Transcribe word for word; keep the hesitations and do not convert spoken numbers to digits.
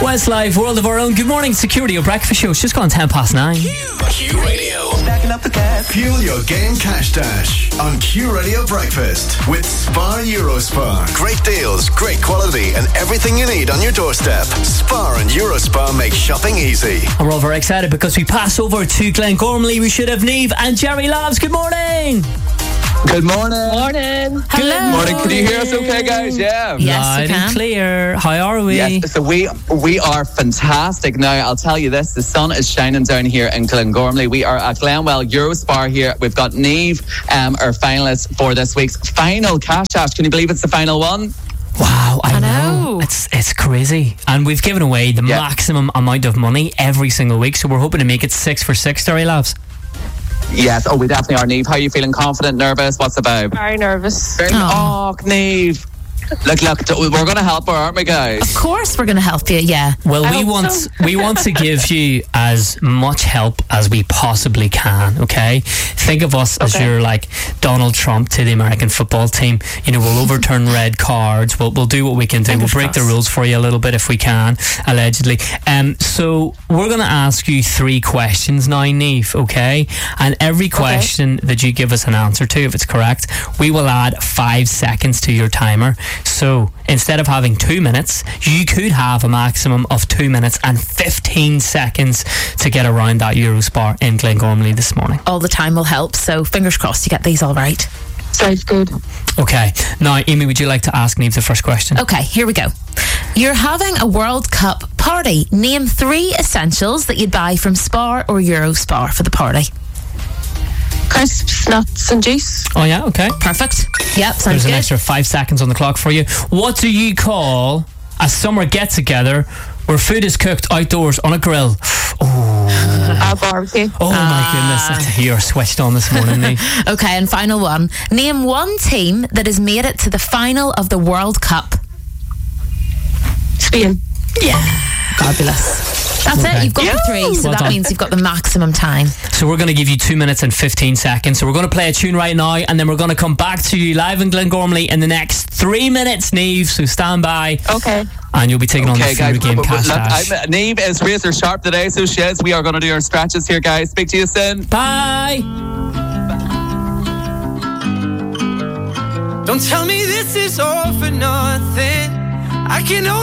Westlife, World of Our Own. Good morning, Security, your breakfast show. It's just gone ten past nine. Q Radio. Stacking up the cash. Fuel your game cash dash on Q Radio Breakfast with Spar Eurospar. Great deals, great quality, and everything you need on your doorstep. Spar and Eurospar make shopping easy. And we're all very excited because we pass over to Glengormley. We should have Niamh and Jerry Labs. Good morning. Good morning. Morning. Hello. Good morning. Can you hear us okay, guys? Yeah. Yes, Loud we can. and clear. How are we? Yes, so we we are fantastic. Now, I'll tell you this, the sun is shining down here in Glengormley. We are at Glenwell Eurospar here. We've got Niamh, um, our finalist for this week's final Cash Dash. Can you believe it's the final one? Wow, I, I know. know. It's it's crazy. And we've given away the Yeah. maximum amount of money every single week, so we're hoping to make it six for six, Jerry Labs. Yes, oh, we definitely are, Niamh. How are you feeling? Confident, nervous? What's the vibe? Very nervous. Oh, Niamh. Look, look, we're going to help her, aren't we, guys? Of course we're going to help you, yeah. Well, I we hope want so. we want to give you as much help as we possibly can, okay? Think of us as Okay. you're like Donald Trump to the American football team. You know, we'll overturn red cards. We'll we'll do what we can do. Fingers we'll break the crossed. rules for you a little bit if we can, allegedly. Um, so we're going to ask you three questions now, Niamh, okay? And every question that you give us an answer to, if it's correct, we will add five seconds to your timer. So instead of having two minutes, you could have a maximum of two minutes and fifteen seconds to get around that Eurospar in Glengormley this morning. All the time will help, so fingers crossed you get these all right. Sounds good. Okay. Now, Amy, would you like to ask Niamh the first question? Okay, here we go. You're having a World Cup party. Name three essentials that you'd buy from Spar or Eurospar for the party. Crisps, nuts and juice. Oh, yeah? Okay. Perfect. Yep, sounds There's an good. extra five seconds on the clock for you. What do you call a summer get-together where food is cooked outdoors on a grill? Oh, A barbecue. oh my goodness. You're switched on this morning, Niamh. Okay, and final one. Name one team that has made it to the final of the World Cup. Spain. Fabulous. That's Okay. it, you've got the three, so Well that done. means you've got the maximum time. So we're going to give you two minutes and fifteen seconds. So we're going to play a tune right now, and then we're going to come back to you live in Glengormley in the next three minutes, Niamh. So stand by, Okay. and you'll be taking on the Okay, Food guys. Game Look, Cash Dash. I'm- Niamh is razor sharp today, so she is. We are going to do our stretches here, guys. Speak to you soon. Bye. Don't tell me this is all for nothing. I can only